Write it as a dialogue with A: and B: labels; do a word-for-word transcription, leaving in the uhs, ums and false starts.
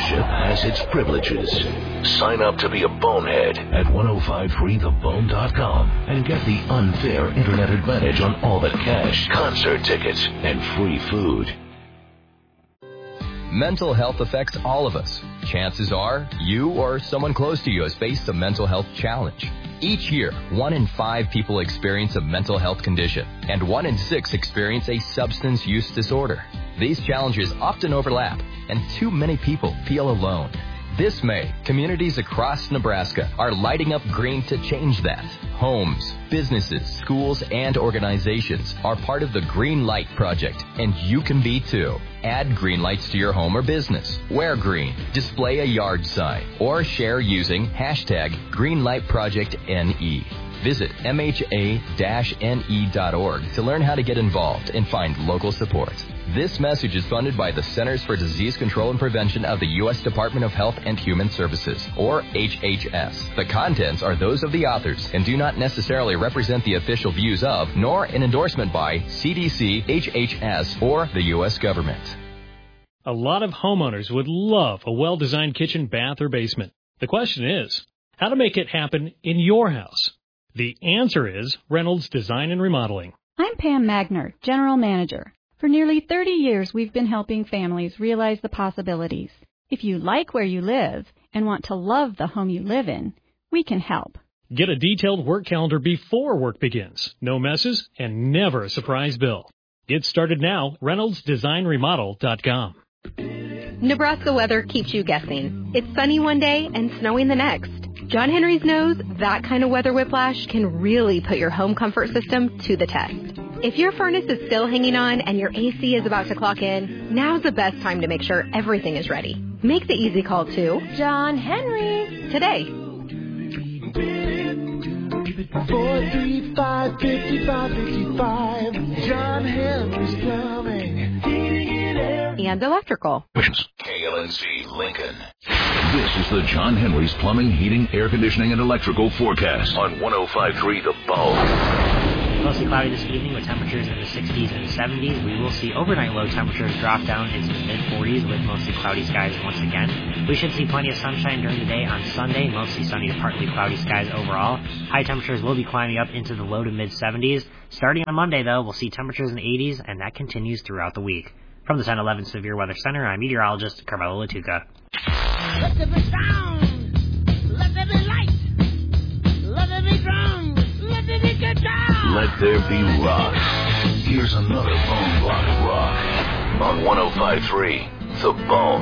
A: Membership has its privileges. Sign up to be a bonehead at ten fifty-three the bone dot com and get the unfair internet advantage on all the cash, concert tickets, and free food.
B: Mental health affects all of us. Chances are you or someone close to you has faced a mental health challenge. Each year, one in five people experience a mental health condition, and one in six experience a substance use disorder. These challenges often overlap, and too many people feel alone. This May, communities across Nebraska are lighting up green to change that. Homes, businesses, schools, and organizations are part of the Green Light Project, and you can be too. Add green lights to your home or business. Wear green, display a yard sign, or share using hashtag GreenLightProjectNE. Visit M H A N E dot org to learn how to get involved and find local support. This message is funded by the Centers for Disease Control and Prevention of the U S Department of Health and Human Services, or H H S. The contents are those of the authors and do not necessarily represent the official views of, nor an endorsement by, C D C, H H S, or the U S government.
C: A lot of homeowners would love a well-designed kitchen, bath, or basement. The question is, how to make it happen in your house? The answer is Reynolds Design and Remodeling.
D: I'm Pam Magner, General Manager. For nearly thirty years, we've been helping families realize the possibilities. If you like where you live and want to love the home you live in, we can help.
C: Get a detailed work calendar before work begins. No messes and never a surprise bill. Get started now, Reynolds Design Remodel dot com.
E: Nebraska weather keeps you guessing. It's sunny one day and snowing the next. John Henry's knows that kind of weather whiplash can really put your home comfort system to the test. If your furnace is still hanging on and your A C is about to clock in, now's the best time to make sure everything is ready. Make the easy call to John Henry today.
F: four three five, five five five five. John Henry's Plumbing, Heating and Air.
E: And electrical.
A: K L N C Lincoln. This is the John Henry's Plumbing, Heating, Air Conditioning, and Electrical forecast on ten fifty-three The Bone.
G: Mostly cloudy this evening with temperatures in the sixties and seventies. We will see overnight low temperatures drop down into the mid-forties with mostly cloudy skies once again. We should see plenty of sunshine during the day on Sunday, mostly sunny to partly cloudy skies overall. High temperatures will be climbing up into the low to mid-seventies. Starting on Monday, though, we'll see temperatures in the eighties, and that continues throughout the week. From the ten eleven Severe Weather Center, I'm meteorologist Carmelo Latuca.
F: Let there be sound, let there be light, let there be drums, let there be guitar.
A: Let there be rock. Here's another Bone Block Rock on ten fifty-three The Bone.